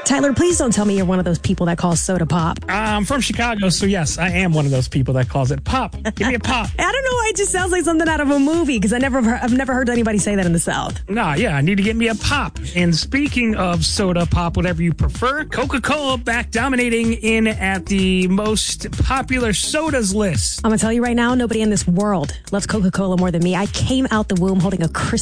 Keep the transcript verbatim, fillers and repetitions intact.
Tyler, please don't tell me you're one of those people that calls soda pop. I'm from Chicago, so yes, I am one of those people that calls it pop. Give me a pop. I don't know why it just sounds like something out of a movie, because I never, I've never heard anybody say that in the South. Nah, yeah, I need to get me a pop. And speaking of soda pop, whatever you prefer, Coca-Cola back dominating in at the most popular sodas list. I'm going to tell you right now, nobody in this world loves Coca-Cola more than me. I came out the womb holding a crisp